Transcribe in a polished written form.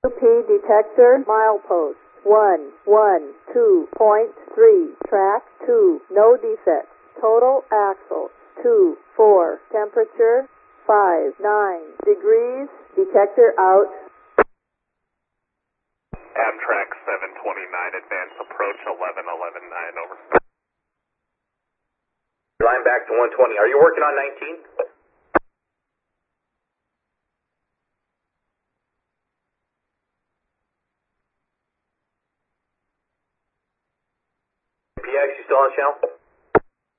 P detector milepost 112.3 track 2 no defects total axle 24 temperature 59 degrees detector out. Amtrak 729 advance approach 11-11-9 over. Line back to 120. Are you working on 19? PX, you still on channel?